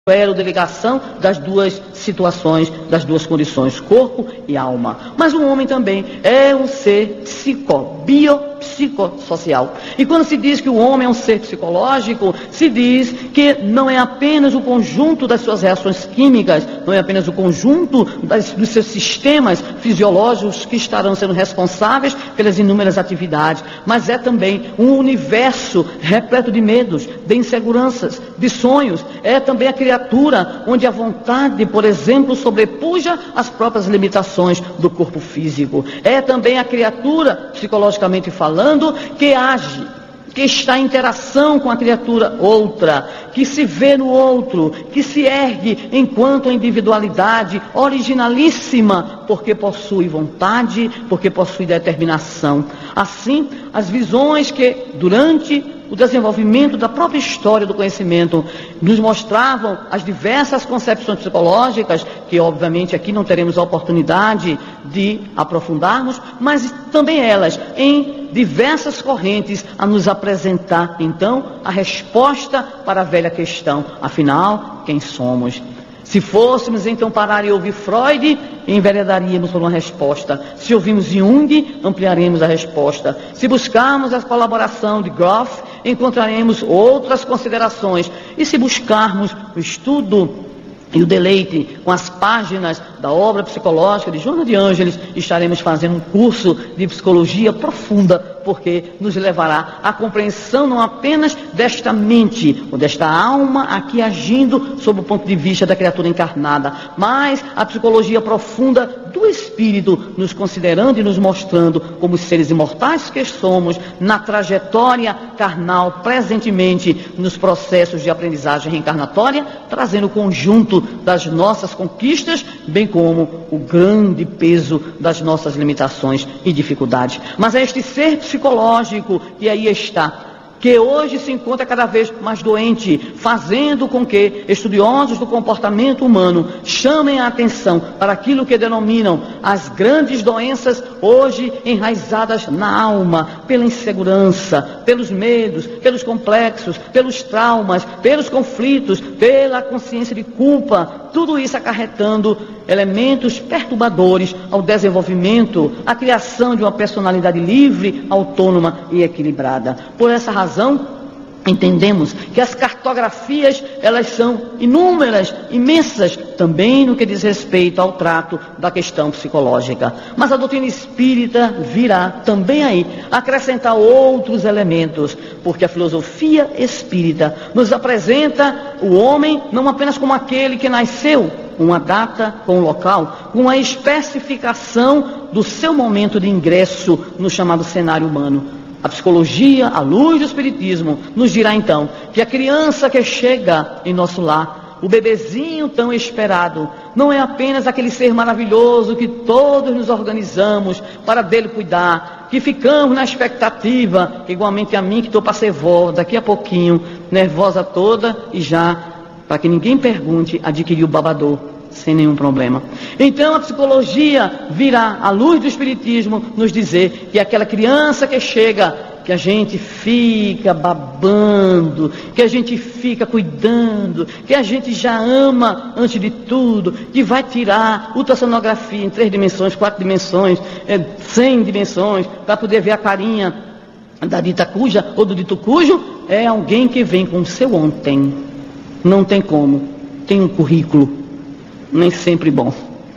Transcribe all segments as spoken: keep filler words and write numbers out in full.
elo de ligação das duas situações, das duas condições, corpo e alma. Mas o homem também é um ser psico, biopsicossocial. E quando se diz que o homem é um ser psicológico, se diz que não é apenas o conjunto das suas reações químicas, não é apenas o conjunto das, dos seus sistemas fisiológicos que estarão sendo responsáveis pelas inúmeras atividades, mas é também um universo repleto de medos, de inseguranças, de sonhos. É também a criatura onde a vontade, por exemplo, sobrepuja as próprias limitações do corpo físico. É também a criatura, psicologicamente falando, que age, que está em interação com a criatura outra, que se vê no outro, que se ergue enquanto a individualidade originalíssima, porque possui vontade, porque possui determinação. Assim, as visões que durante o desenvolvimento da própria história do conhecimento nos mostravam as diversas concepções psicológicas, que obviamente aqui não teremos a oportunidade de aprofundarmos, mas também elas em diversas correntes a nos apresentar então a resposta para a velha questão: afinal, quem somos? Se fôssemos então parar e ouvir Freud, enveredaríamos por uma resposta. Se ouvirmos Jung, ampliaremos a resposta. Se buscarmos a colaboração de Groff, encontraremos outras considerações. E se buscarmos o estudo e o deleite com as páginas da obra psicológica de Joana de Ângeles, estaremos fazendo um curso de psicologia profunda, porque nos levará à compreensão não apenas desta mente, ou desta alma aqui agindo sob o ponto de vista da criatura encarnada, mas a psicologia profunda do espírito, nos considerando e nos mostrando como os seres imortais que somos, na trajetória carnal, presentemente nos processos de aprendizagem reencarnatória, trazendo o conjunto das nossas conquistas, bem como o grande peso das nossas limitações e dificuldades. Mas é este ser psicológico que aí está, que hoje se encontra cada vez mais doente, fazendo com que estudiosos do comportamento humano chamem a atenção para aquilo que denominam as grandes doenças hoje enraizadas na alma, pela insegurança, pelos medos, pelos complexos, pelos traumas, pelos conflitos, pela consciência de culpa, tudo isso acarretando elementos perturbadores ao desenvolvimento, à criação de uma personalidade livre, autônoma e equilibrada. Por essa razão, entendemos que as cartografias, elas são inúmeras, imensas, também no que diz respeito ao trato da questão psicológica. Mas a doutrina espírita virá também aí acrescentar outros elementos, porque a filosofia espírita nos apresenta o homem não apenas como aquele que nasceu, uma data com um local, com a especificação do seu momento de ingresso no chamado cenário humano. A psicologia, à luz do espiritismo, nos dirá então que a criança que chega em nosso lar, o bebezinho tão esperado, não é apenas aquele ser maravilhoso que todos nos organizamos para dele cuidar, que ficamos na expectativa, igualmente a mim que estou para ser vó, daqui a pouquinho, nervosa toda e já, para que ninguém pergunte, adquirir o babador sem nenhum problema. Então a psicologia virá, à luz do espiritismo, nos dizer que aquela criança que chega, que a gente fica babando, que a gente fica cuidando, que a gente já ama antes de tudo, que vai tirar ultrassonografia em três dimensões, quatro dimensões, é, cem dimensões, para poder ver a carinha da dita cuja ou do dito cujo, é alguém que vem com o seu ontem. Não tem como, tem um currículo nem sempre bom.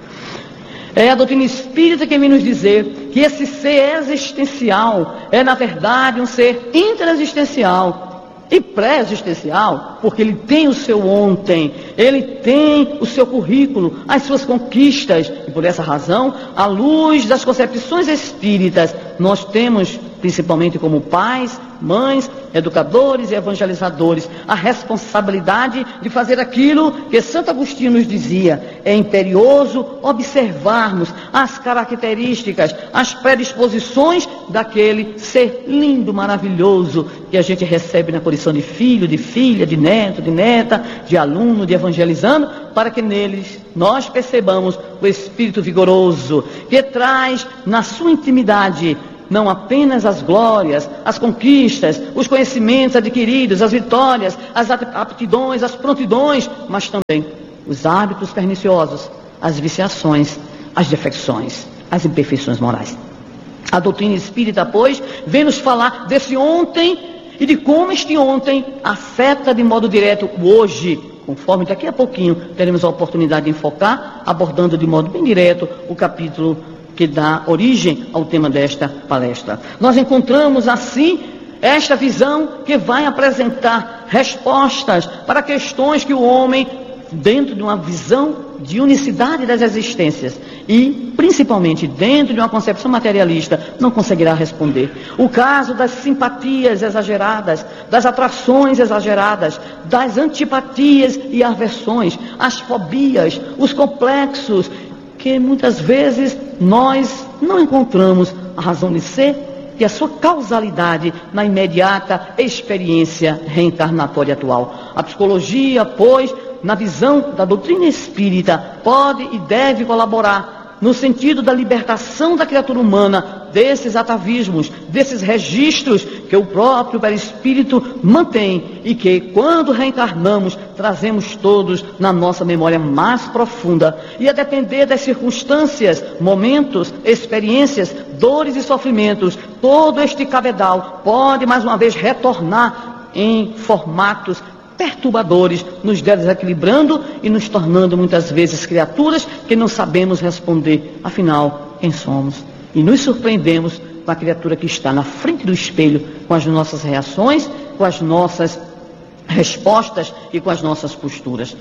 É a doutrina espírita que vem nos dizer que esse ser existencial é, na verdade, um ser interexistencial e pré-existencial, porque ele tem o seu ontem, ele tem o seu currículo, as suas conquistas, e por essa razão, à luz das concepções espíritas, nós temos, principalmente como pais, mães, educadores e evangelizadores, a responsabilidade de fazer aquilo que Santo Agostinho nos dizia: é imperioso observarmos as características, as predisposições daquele ser lindo, maravilhoso, que a gente recebe na condição de filho, de filha, de neto, de neta, de aluno, de evangelizando, para que neles nós percebamos o espírito vigoroso, que traz na sua intimidade não apenas as glórias, as conquistas, os conhecimentos adquiridos, as vitórias, as aptidões, as prontidões, mas também os hábitos perniciosos, as viciações, as defecções, as imperfeições morais. A doutrina espírita, pois, vem nos falar desse ontem e de como este ontem afeta de modo direto o hoje, conforme daqui a pouquinho teremos a oportunidade de enfocar, abordando de modo bem direto o capítulo que dá origem ao tema desta palestra. Nós encontramos assim esta visão que vai apresentar respostas para questões que o homem, dentro de uma visão de unicidade das existências e principalmente dentro de uma concepção materialista, não conseguirá responder. O caso das simpatias exageradas, das atrações exageradas, das antipatias e aversões, as fobias, os complexos, que muitas vezes nós não encontramos a razão de ser e a sua causalidade na imediata experiência reencarnatória atual. A psicologia, pois, na visão da doutrina espírita, pode e deve colaborar no sentido da libertação da criatura humana desses atavismos, desses registros que o próprio perispírito mantém e que, quando reencarnamos, trazemos todos na nossa memória mais profunda. E a depender das circunstâncias, momentos, experiências, dores e sofrimentos, todo este cabedal pode mais uma vez retornar em formatos perturbadores, nos desequilibrando e nos tornando muitas vezes criaturas que não sabemos responder, afinal, quem somos? E nos surpreendemos com a criatura que está na frente do espelho, com as nossas reações, com as nossas respostas e com as nossas posturas.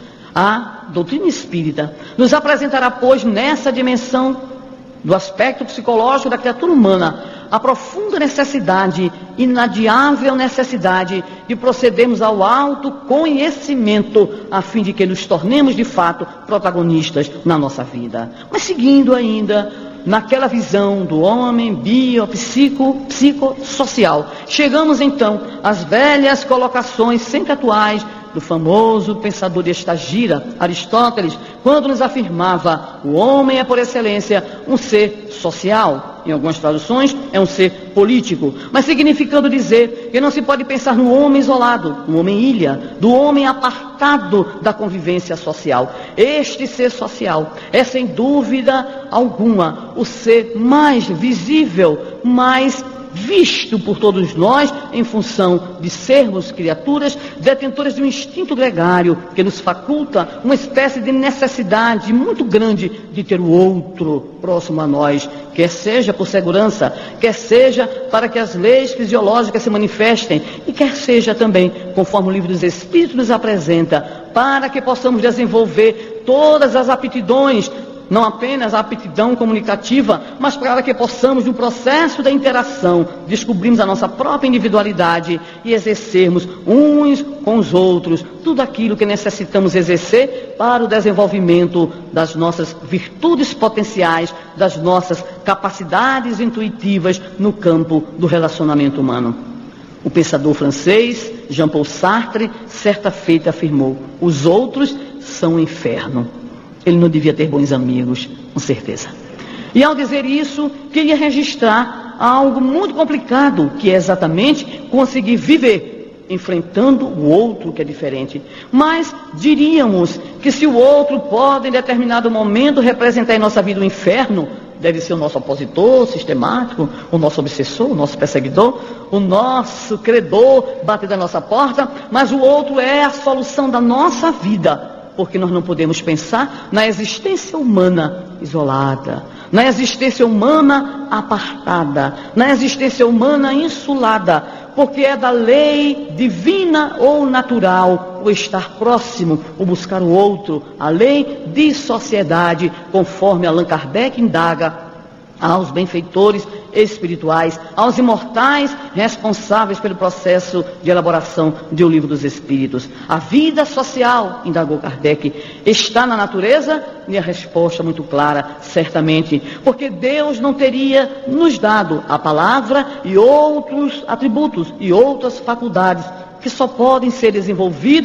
A doutrina espírita nos apresentará, pois, nessa dimensão do aspecto psicológico da criatura humana, a profunda necessidade, inadiável necessidade de procedermos ao autoconhecimento, a fim de que nos tornemos de fato protagonistas na nossa vida. Mas seguindo ainda naquela visão do homem biopsico, psicossocial, chegamos então às velhas colocações sempre atuais do famoso pensador de Estagira, Aristóteles, quando nos afirmava: o homem é por excelência um ser social. Em algumas traduções é um ser político, mas significando dizer que não se pode pensar no homem isolado, no homem ilha, do homem apartado da convivência social. Este ser social é, sem dúvida alguma, o ser mais visível, mais visto por todos nós, em função de sermos criaturas detentoras de um instinto gregário que nos faculta uma espécie de necessidade muito grande de ter o outro próximo a nós, quer seja por segurança, quer seja para que as leis fisiológicas se manifestem e quer seja também, conforme o Livro dos Espíritos nos apresenta, para que possamos desenvolver todas as aptidões, não apenas a aptidão comunicativa, mas para que possamos, no processo da interação, descobrirmos a nossa própria individualidade e exercermos uns com os outros tudo aquilo que necessitamos exercer para o desenvolvimento das nossas virtudes potenciais, das nossas capacidades intuitivas no campo do relacionamento humano. O pensador francês Jean-Paul Sartre, certa feita, afirmou: os outros são o inferno. Ele não devia ter bons amigos, com certeza. E ao dizer isso, queria registrar algo muito complicado, que é exatamente conseguir viver enfrentando o outro que é diferente. Mas diríamos que se o outro pode, em determinado momento, representar em nossa vida o inferno, deve ser o nosso opositor sistemático, o nosso obsessor, o nosso perseguidor, o nosso credor bater da nossa porta, mas o outro é a solução da nossa vida, porque nós não podemos pensar na existência humana isolada, na existência humana apartada, na existência humana insulada, porque é da lei divina ou natural o estar próximo, o buscar o outro, a lei de sociedade, conforme Allan Kardec indaga aos benfeitores espirituais, aos imortais responsáveis pelo processo de elaboração de O Livro dos Espíritos. A vida social, indagou Kardec, está na natureza? E a resposta muito clara, certamente, porque Deus não teria nos dado a palavra e outros atributos e outras faculdades que só podem ser desenvolvidas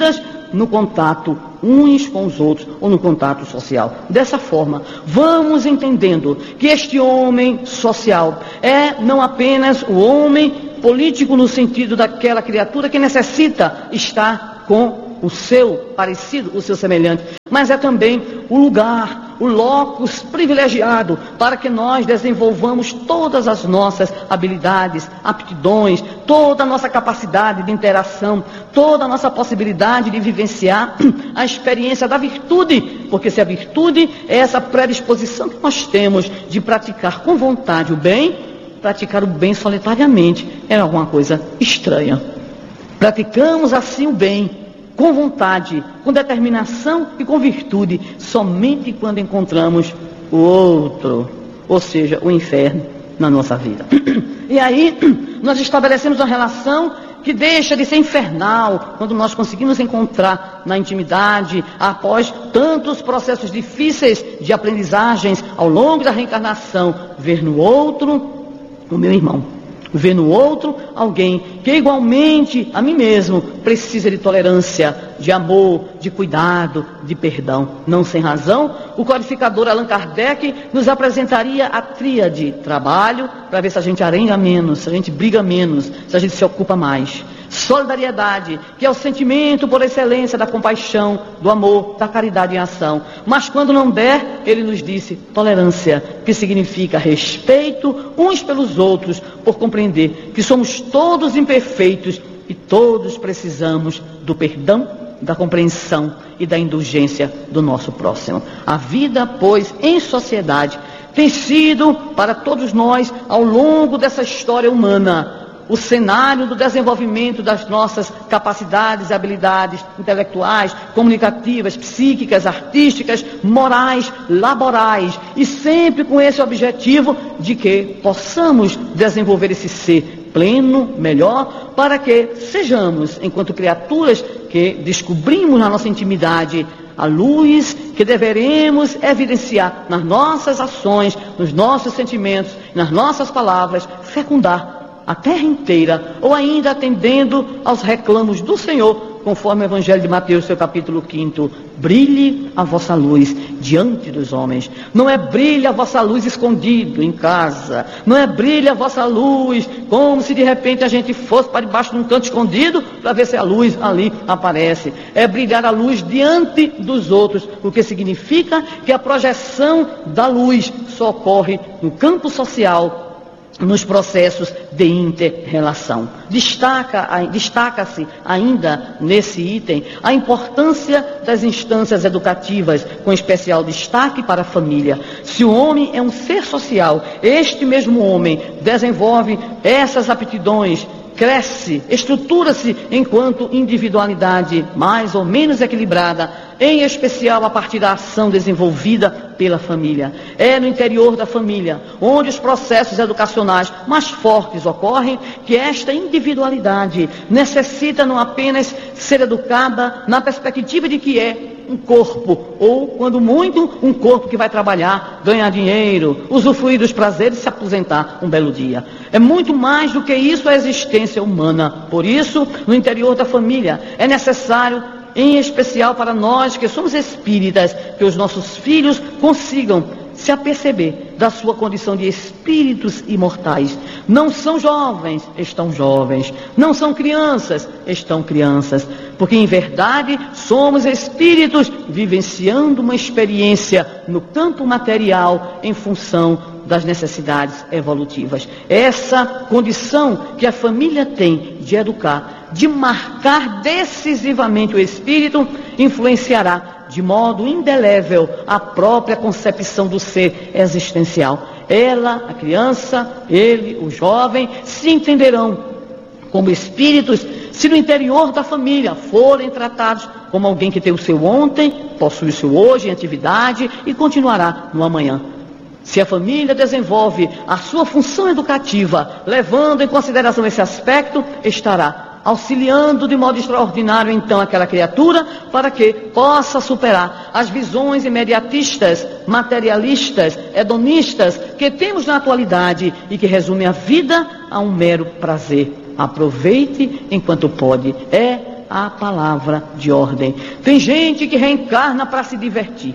no contato uns com os outros ou no contato social. Dessa forma, vamos entendendo que este homem social é não apenas o homem político no sentido daquela criatura que necessita estar com o seu parecido, o seu semelhante, mas é também o lugar, o locus privilegiado para que nós desenvolvamos todas as nossas habilidades, aptidões, toda a nossa capacidade de interação, toda a nossa possibilidade de vivenciar a experiência da virtude, porque se a virtude é essa predisposição que nós temos de praticar com vontade o bem, praticar o bem solitariamente é alguma coisa estranha. Praticamos assim o bem, com vontade, com determinação e com virtude, somente quando encontramos o outro, ou seja, o inferno na nossa vida. E aí, nós estabelecemos uma relação que deixa de ser infernal, quando nós conseguimos encontrar na intimidade, após tantos processos difíceis de aprendizagens ao longo da reencarnação, ver no outro o meu irmão. Ver no outro alguém que igualmente a mim mesmo precisa de tolerância, de amor, de cuidado, de perdão. Não sem razão, o codificador Allan Kardec nos apresentaria a tríade: trabalho, para ver se a gente arenga menos, se a gente briga menos, se a gente se ocupa mais. Solidariedade, que é o sentimento por excelência da compaixão, do amor, da caridade em ação. Mas quando não der, ele nos disse tolerância, que significa respeito uns pelos outros, por compreender que somos todos imperfeitos e todos precisamos do perdão, da compreensão e da indulgência do nosso próximo. A vida, pois, em sociedade, tem sido para todos nós, ao longo dessa história humana, o cenário do desenvolvimento das nossas capacidades e habilidades intelectuais, comunicativas, psíquicas, artísticas, morais, laborais, e sempre com esse objetivo de que possamos desenvolver esse ser pleno, melhor, para que sejamos, enquanto criaturas que descobrimos na nossa intimidade a luz que deveremos evidenciar nas nossas ações, nos nossos sentimentos, nas nossas palavras, fecundar a terra inteira, ou ainda atendendo aos reclamos do Senhor, conforme o Evangelho de Mateus, seu capítulo quinto, brilhe a vossa luz diante dos homens. Não é brilhe a vossa luz escondido em casa, não é brilhe a vossa luz como se de repente a gente fosse para debaixo de um canto escondido para ver se a luz ali aparece. É brilhar a luz diante dos outros, o que significa que a projeção da luz só ocorre no campo social, nos processos de inter-relação. Destaca, destaca-se ainda nesse item a importância das instâncias educativas, com especial destaque para a família. Se o homem é um ser social, este mesmo homem desenvolve essas aptidões, cresce, estrutura-se enquanto individualidade mais ou menos equilibrada, em especial a partir da ação desenvolvida pela família. É no interior da família, onde os processos educacionais mais fortes ocorrem, que esta individualidade necessita não apenas ser educada na perspectiva de que é um corpo, ou, quando muito, um corpo que vai trabalhar, ganhar dinheiro, usufruir dos prazeres e se aposentar um belo dia. É muito mais do que isso a existência humana. Por isso, no interior da família, é necessário, em especial para nós que somos espíritas, que os nossos filhos consigam se aperceber da sua condição de espíritos imortais. Não são jovens, estão jovens. Não são crianças, estão crianças. Porque em verdade somos espíritos vivenciando uma experiência no campo material em função das necessidades evolutivas. Essa condição que a família tem de educar, de marcar decisivamente o espírito, influenciará de modo indelével a própria concepção do ser existencial. Ela, a criança, ele, o jovem, se entenderão como espíritos se no interior da família forem tratados como alguém que tem o seu ontem, possui o seu hoje em atividade e continuará no amanhã. Se a família desenvolve a sua função educativa, levando em consideração esse aspecto, estará auxiliando de modo extraordinário então aquela criatura para que possa superar as visões imediatistas, materialistas, hedonistas que temos na atualidade e que resumem a vida a um mero prazer. Aproveite enquanto pode. É a palavra de ordem. Tem gente que reencarna para se divertir.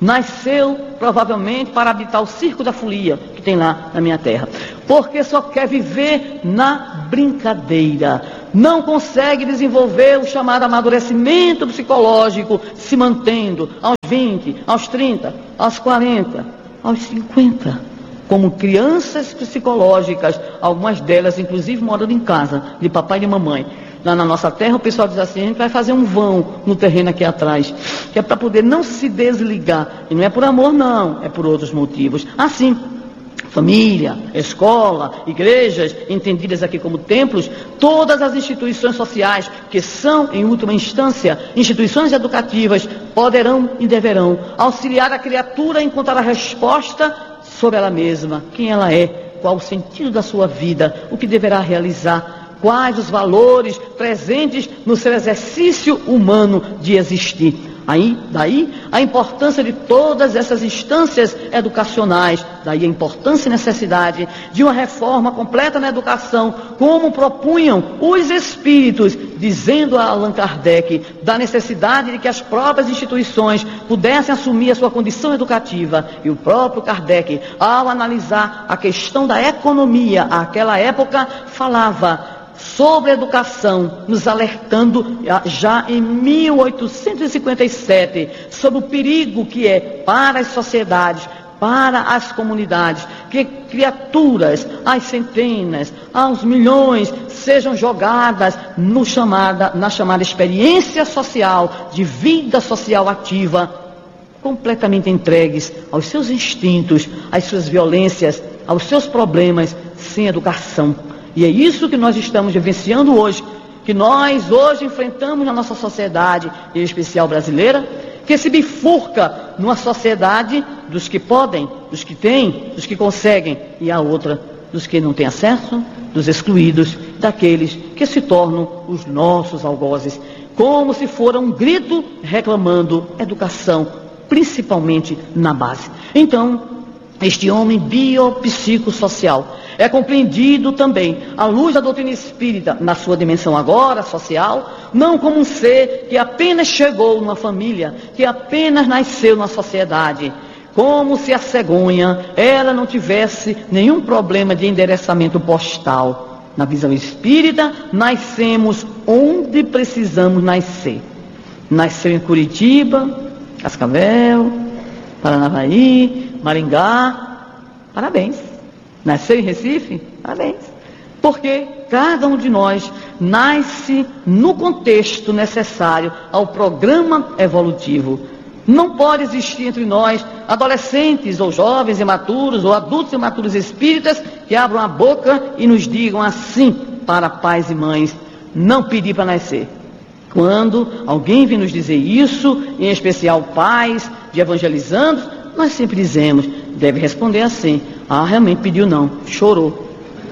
Nasceu provavelmente para habitar o circo da folia que tem lá na minha terra, porque só quer viver na brincadeira, não consegue desenvolver o chamado amadurecimento psicológico, se mantendo aos vinte, aos trinta, aos quarenta, aos cinquenta, como crianças psicológicas, algumas delas inclusive morando em casa de papai e de mamãe. Lá na nossa terra o pessoal diz assim: a gente vai fazer um vão no terreno aqui atrás, que é para poder não se desligar, e não é por amor não, é por outros motivos. Assim, família, escola, igrejas, entendidas aqui como templos, todas as instituições sociais, que são, em última instância, instituições educativas, poderão e deverão auxiliar a criatura a encontrar a resposta sobre ela mesma, quem ela é, qual o sentido da sua vida, o que deverá realizar, quais os valores presentes no seu exercício humano de existir. Aí, daí a importância de todas essas instâncias educacionais, daí a importância e necessidade de uma reforma completa na educação, como propunham os espíritos, dizendo a Allan Kardec da necessidade de que as próprias instituições pudessem assumir a sua condição educativa. E o próprio Kardec, ao analisar a questão da economia, àquela época, falava sobre a educação, nos alertando já em mil oitocentos e cinquenta e sete sobre o perigo que é para as sociedades, para as comunidades, que criaturas, às centenas, aos milhões, sejam jogadas no chamada, na chamada experiência social, de vida social ativa, completamente entregues aos seus instintos, às suas violências, aos seus problemas, sem educação. E é isso que nós estamos vivenciando hoje, que nós hoje enfrentamos na nossa sociedade, em especial brasileira, que se bifurca numa sociedade dos que podem, dos que têm, dos que conseguem, e a outra dos que não têm acesso, dos excluídos, daqueles que se tornam os nossos algozes, como se fora um grito reclamando educação, principalmente na base. Então, este homem biopsicossocial é compreendido também, à luz da doutrina espírita, na sua dimensão agora social, não como um ser que apenas chegou numa família, que apenas nasceu na sociedade, como se a cegonha, ela não tivesse nenhum problema de endereçamento postal. Na visão espírita, nascemos onde precisamos nascer. Nasceu em Curitiba, Cascavel, Paranavaí, Maringá, parabéns. Nasceu em Recife? Parabéns. Porque cada um de nós nasce no contexto necessário ao programa evolutivo. Não pode existir entre nós adolescentes ou jovens imaturos ou adultos imaturos espíritas que abram a boca e nos digam assim para pais e mães: não pedi para nascer. Quando alguém vem nos dizer isso, em especial pais de evangelizandos, nós sempre dizemos, deve responder assim: ah, realmente pediu não, chorou,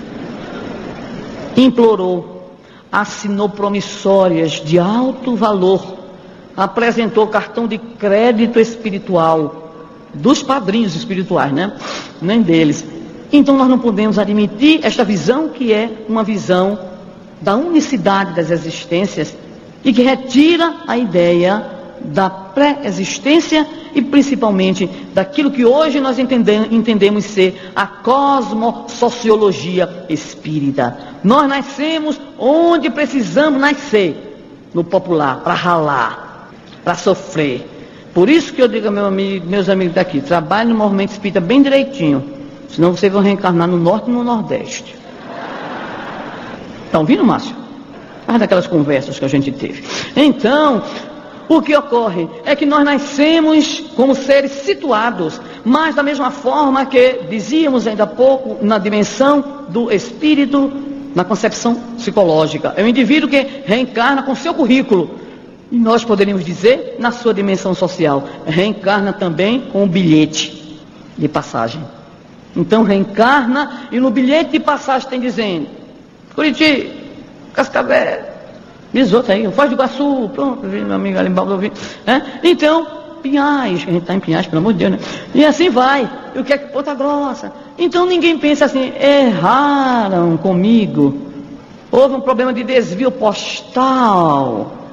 implorou, assinou promissórias de alto valor, apresentou cartão de crédito espiritual, dos padrinhos espirituais, né? Nem deles. Então nós não podemos admitir esta visão, que é uma visão da unicidade das existências e que retira a ideia da pré-existência e principalmente daquilo que hoje nós entendemos, entendemos ser a cosmossociologia espírita. Nós nascemos onde precisamos nascer, no popular, para ralar, para sofrer. Por isso que eu digo a meu amigo, meus amigos daqui, trabalhe no movimento espírita bem direitinho, senão vocês vão reencarnar no norte e no nordeste. Estão ouvindo, Márcio? Ah, daquelas conversas que a gente teve. Então, o que ocorre é que nós nascemos como seres situados, mas da mesma forma que dizíamos ainda há pouco, na dimensão do espírito, na concepção psicológica. É um indivíduo que reencarna com seu currículo. E nós poderíamos dizer, na sua dimensão social, reencarna também com um bilhete de passagem. Então reencarna e no bilhete de passagem tem dizendo: Curitiba, Cascavel, Misoto aí, Foz do Iguaçu, pronto, meu amigo ali, né? Então, Pinhais, a gente está em Pinhais, pelo amor de Deus, né? E assim vai, e o que é que Ponta Grossa? Então ninguém pensa assim: erraram comigo, houve um problema de desvio postal,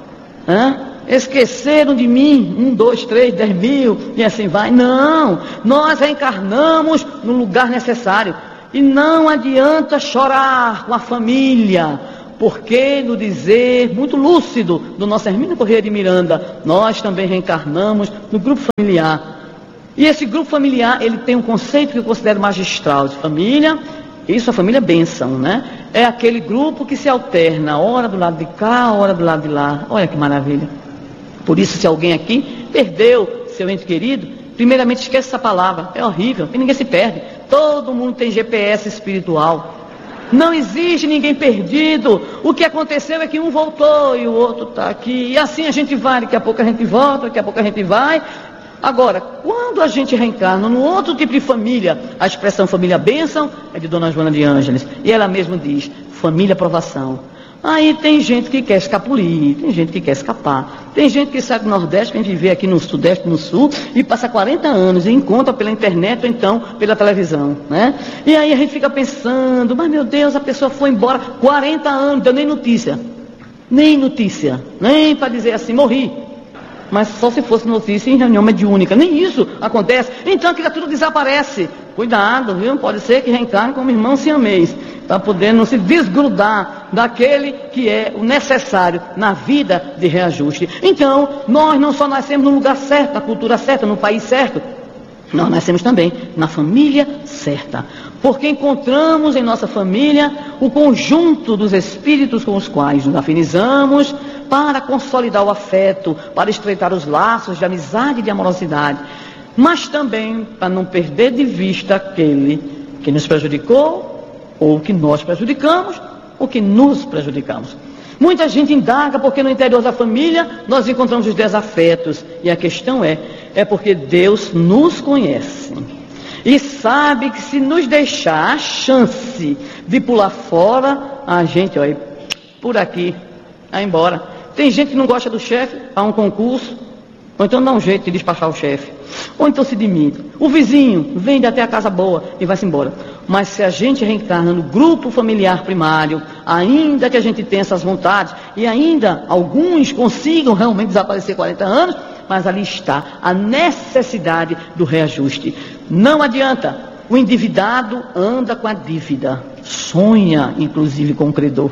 Hã? Esqueceram de mim, um, dois, três, dez mil, e assim vai. Não, nós reencarnamos no lugar necessário. E não adianta chorar com a família, porque no dizer muito lúcido do nosso Hermínio Corrêa de Miranda, nós também reencarnamos no grupo familiar. E esse grupo familiar, ele tem um conceito que eu considero magistral de família. Isso, a família bênção, né? É aquele grupo que se alterna, hora do lado de cá, hora do lado de lá. Olha que maravilha. Por isso, se alguém aqui perdeu seu ente querido, primeiramente esquece essa palavra. É horrível, e ninguém se perde. Todo mundo tem G P S espiritual. Não existe ninguém perdido. O que aconteceu é que um voltou e o outro está aqui. E assim a gente vai, daqui a pouco a gente volta, daqui a pouco a gente vai. Agora, quando a gente reencarna no outro tipo de família, a expressão família bênção é de Dona Joana de Ângeles, e ela mesma diz, família provação. Aí tem gente que quer escapulir, tem gente que quer escapar, tem gente que sai do Nordeste, vem viver aqui no Sudeste, no Sul, e passa quarenta anos e encontra pela internet ou então pela televisão, né? E aí a gente fica pensando, mas meu Deus, a pessoa foi embora quarenta anos, não deu nem notícia, nem notícia, nem para dizer assim, morri. Mas só se fosse notícia em reunião mediúnica. Nem isso acontece. Então a criatura desaparece. Cuidado, viu? Pode ser que reencarne como irmão siamês, para poder não se desgrudar daquele que é o necessário na vida de reajuste. Então, nós não só nascemos no lugar certo, na cultura certa, no país certo, nós nascemos também na família certa. Porque encontramos em nossa família o conjunto dos espíritos com os quais nos afinizamos para consolidar o afeto, para estreitar os laços de amizade e de amorosidade, mas também para não perder de vista aquele que nos prejudicou, ou que nós prejudicamos, ou que nos prejudicamos. Muita gente indaga porque no interior da família nós encontramos os desafetos, e a questão é, é porque Deus nos conhece e sabe que se nos deixar a chance de pular fora, a gente, olha, por aqui, vai embora. Tem gente que não gosta do chefe, há um concurso, ou então dá um jeito de despachar o chefe, ou então se demite. O vizinho vende até a casa boa e vai-se embora. Mas se a gente reencarna no grupo familiar primário, ainda que a gente tenha essas vontades, e ainda alguns consigam realmente desaparecer quarenta anos, mas ali está a necessidade do reajuste. Não adianta, o endividado anda com a dívida, sonha inclusive com o credor.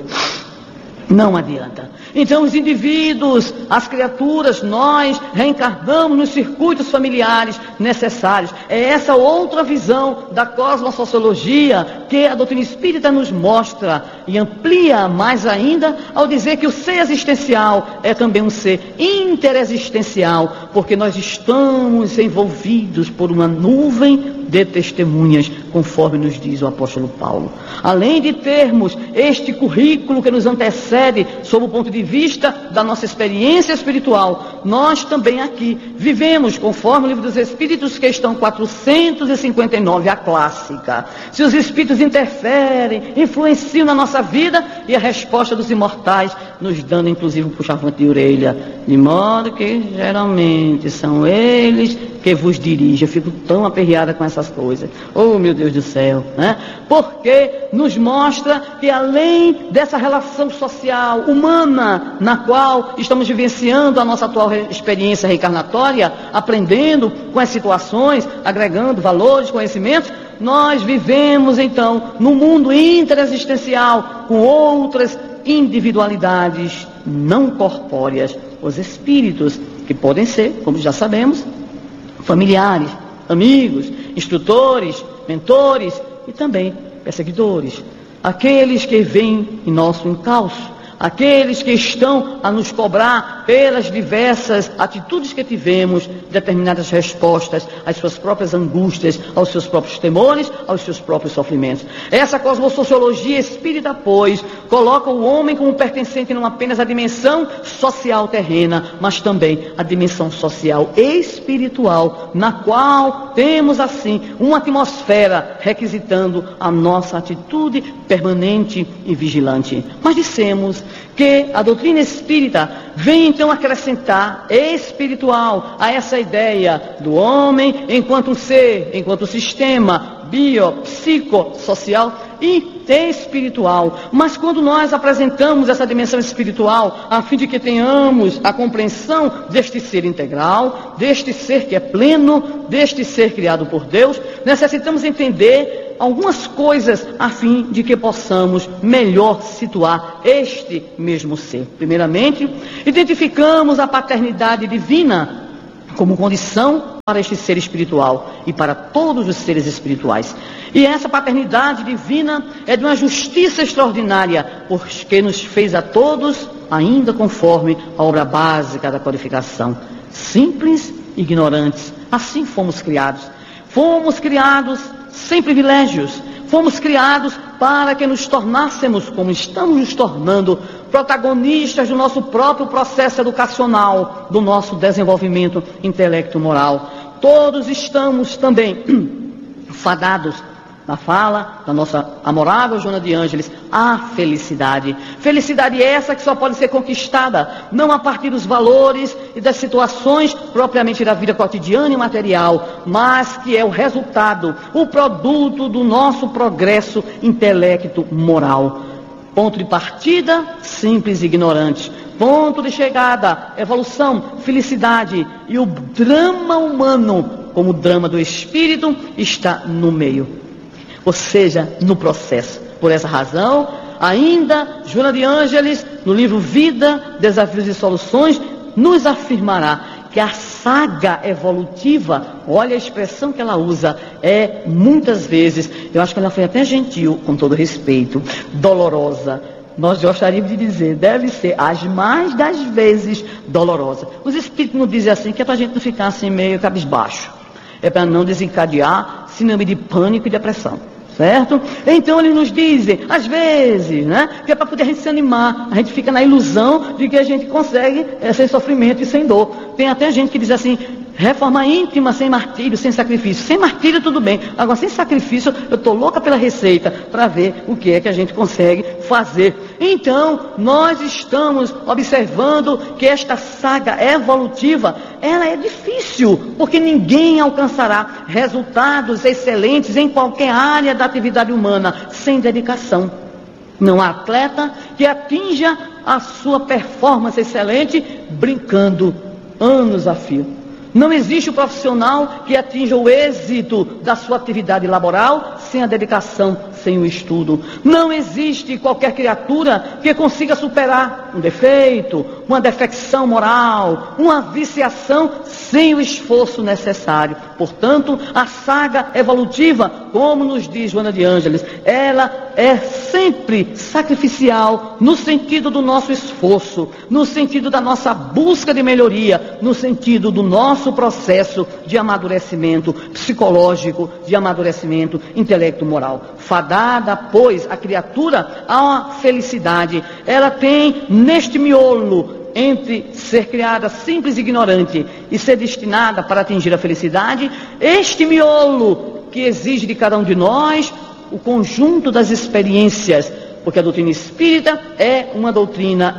Não adianta. Então os indivíduos, as criaturas, nós reencarnamos nos circuitos familiares necessários. É essa outra visão da cosmosociologia que a doutrina espírita nos mostra e amplia mais ainda ao dizer que o ser existencial é também um ser interexistencial, porque nós estamos envolvidos por uma nuvem de testemunhas, conforme nos diz o apóstolo Paulo. Além de termos este currículo que nos antecede sob o ponto de vista da nossa experiência espiritual, nós também aqui vivemos conforme o Livro dos Espíritos, questão quatrocentos e cinquenta e nove, a clássica. Se os espíritos interferem, influenciam na nossa vida, e a resposta dos imortais nos dando inclusive um puxavante de orelha, de modo que geralmente são eles que vos dirigem. Eu fico tão aperreada com essas coisas. Oh, meu Deus do céu, né? Porque nos mostra que além dessa relação social, humana, na qual estamos vivenciando a nossa atual experiência reencarnatória, aprendendo com as situações, agregando valores, conhecimentos, nós vivemos então num mundo interexistencial com outras individualidades não corpóreas, os espíritos, que podem ser, como já sabemos, familiares, amigos, instrutores, mentores e também perseguidores. Aqueles que vêm em nosso encalço, aqueles que estão a nos cobrar pelas diversas atitudes que tivemos, determinadas respostas às suas próprias angústias, aos seus próprios temores, aos seus próprios sofrimentos. Essa cosmosociologia espírita, pois, coloca o homem como pertencente não apenas à dimensão social terrena, mas também à dimensão social espiritual, na qual temos assim uma atmosfera requisitando a nossa atitude permanente e vigilante. Mas dissemos que a doutrina espírita vem então acrescentar espiritual a essa ideia do homem enquanto um ser, enquanto sistema biopsicossocial e espiritual. Mas quando nós apresentamos essa dimensão espiritual, a fim de que tenhamos a compreensão deste ser integral, deste ser que é pleno, deste ser criado por Deus, necessitamos entender algumas coisas a fim de que possamos melhor situar este mesmo ser. Primeiramente, identificamos a paternidade divina como condição para este ser espiritual e para todos os seres espirituais. E essa paternidade divina é de uma justiça extraordinária, porque nos fez a todos, ainda conforme a obra básica da codificação, simples e ignorantes. Assim fomos criados. Fomos criados sem privilégios. Fomos criados para que nos tornássemos, como estamos nos tornando, protagonistas do nosso próprio processo educacional, do nosso desenvolvimento intelecto-moral. Todos estamos também fadados, na fala da nossa amorável Joana de Ângeles, à felicidade. Felicidade essa que só pode ser conquistada, não a partir dos valores e das situações propriamente da vida cotidiana e material, mas que é o resultado, o produto do nosso progresso intelecto-moral. Ponto de partida, simples e ignorante. Ponto de chegada, evolução, felicidade. E o drama humano, como o drama do espírito, está no meio. Ou seja, no processo. Por essa razão, ainda Joana de Ângeles, no livro Vida, Desafios e Soluções, nos afirmará que a saga evolutiva, olha a expressão que ela usa, é muitas vezes, eu acho que ela foi até gentil, com todo respeito, dolorosa. Nós gostaríamos de dizer, deve ser as mais das vezes dolorosa. Os espíritos nos dizem assim, que é para a gente não ficar assim meio cabisbaixo. É para não desencadear síndrome de pânico e depressão, certo? Então eles nos dizem, às vezes, né, que é para poder a gente se animar, a gente fica na ilusão de que a gente consegue é, sem sofrimento e sem dor. Tem até gente que diz assim, reforma íntima sem martírio, sem sacrifício. Sem martírio tudo bem, agora sem sacrifício eu estou louca pela receita para ver o que é que a gente consegue fazer. Então nós estamos observando que esta saga evolutiva, ela é difícil, porque ninguém alcançará resultados excelentes em qualquer área da atividade humana sem dedicação. Não há atleta que atinja a sua performance excelente brincando anos a fio. Não existe o profissional que atinja o êxito da sua atividade laboral sem a dedicação, sem o estudo. Não existe qualquer criatura que consiga superar um defeito, uma defecção moral, uma viciação sem o esforço necessário. Portanto, a saga evolutiva, como nos diz Joana de Ângeles, ela é sempre sacrificial no sentido do nosso esforço, no sentido da nossa busca de melhoria, no sentido do nosso processo de amadurecimento psicológico, de amadurecimento intelecto-moral. Fadada, pois, a criatura a uma felicidade, ela tem neste miolo entre ser criada simples e ignorante e ser destinada para atingir a felicidade, este miolo que exige de cada um de nós o conjunto das experiências, porque a doutrina espírita é uma doutrina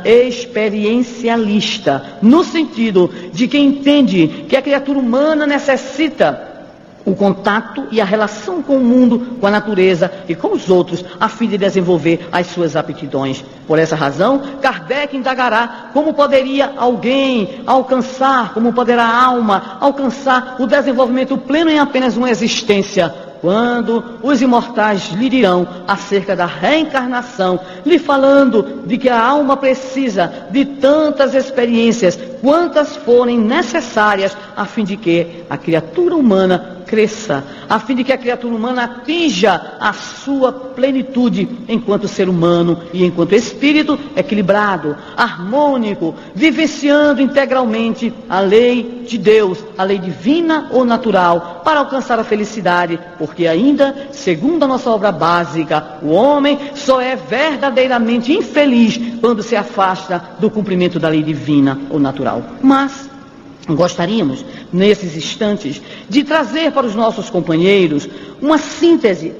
experiencialista, no sentido de que entende que a criatura humana necessita o contato e a relação com o mundo, com a natureza e com os outros, a fim de desenvolver as suas aptidões. Por essa razão, Kardec indagará como poderia alguém alcançar, como poderá a alma alcançar o desenvolvimento pleno em apenas uma existência, quando os imortais lhe dirão acerca da reencarnação, lhe falando de que a alma precisa de tantas experiências, quantas forem necessárias, a fim de que a criatura humana cresça, a fim de que a criatura humana atinja a sua plenitude enquanto ser humano e enquanto espírito equilibrado, harmônico, vivenciando integralmente a lei de Deus, a lei divina ou natural, para alcançar a felicidade, porque ainda, segundo a nossa obra básica, o homem só é verdadeiramente infeliz quando se afasta do cumprimento da lei divina ou natural. Mas gostaríamos, nesses instantes, de trazer para os nossos companheiros uma síntese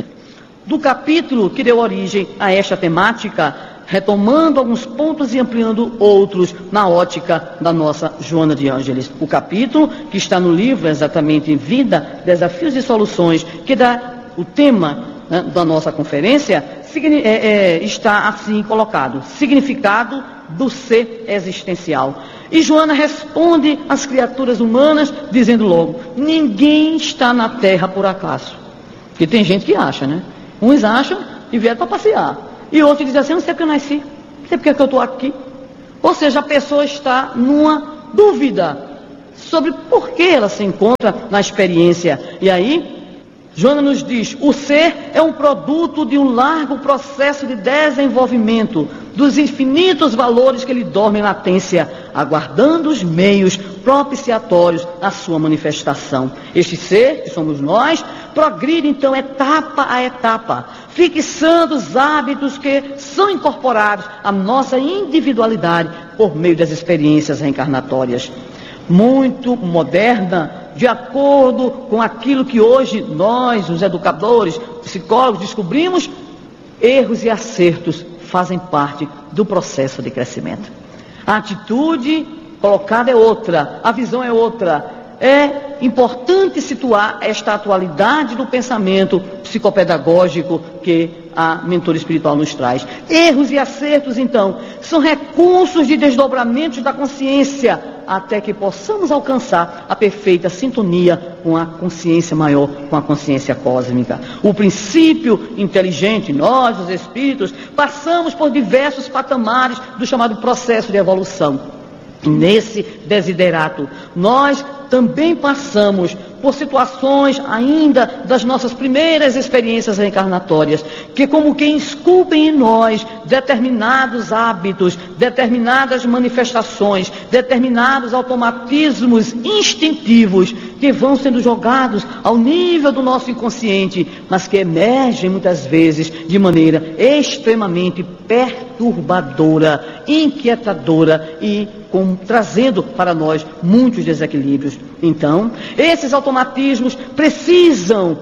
do capítulo que deu origem a esta temática, retomando alguns pontos e ampliando outros na ótica da nossa Joana de Ângeles. O capítulo que está no livro, exatamente em Vida, Desafios e Soluções, que dá o tema, né, da nossa conferência é, é, está assim colocado: significado do ser existencial. E Joana responde às criaturas humanas dizendo logo: ninguém está na Terra por acaso. Porque tem gente que acha, né? Uns acham que vieram para passear, e outros dizem assim: não sei porque eu nasci, não sei porque eu estou aqui. Ou seja, a pessoa está numa dúvida sobre por que ela se encontra na experiência. E aí Joana nos diz: o ser é um produto de um largo processo de desenvolvimento, dos infinitos valores que lhe dormem em latência, aguardando os meios propiciatórios à sua manifestação. Este ser, que somos nós, progride então etapa a etapa, fixando os hábitos que são incorporados à nossa individualidade por meio das experiências reencarnatórias. Muito moderna, de acordo com aquilo que hoje nós, os educadores, psicólogos, descobrimos, erros e acertos fazem parte do processo de crescimento. A atitude colocada é outra, a visão é outra. É importante situar esta atualidade do pensamento psicopedagógico que a mentora espiritual nos traz. Erros e acertos, então, são recursos de desdobramentos da consciência, até que possamos alcançar a perfeita sintonia com a consciência maior, com a consciência cósmica. O princípio inteligente, nós, os espíritos, passamos por diversos patamares do chamado processo de evolução. Nesse desiderato, nós também passamos por situações ainda das nossas primeiras experiências reencarnatórias, que como que esculpem em nós determinados hábitos, determinadas manifestações, determinados automatismos instintivos que vão sendo jogados ao nível do nosso inconsciente, mas que emergem muitas vezes de maneira extremamente perturbadora, inquietadora e com, trazendo para nós muitos desequilíbrios. Então, esses automatismos precisam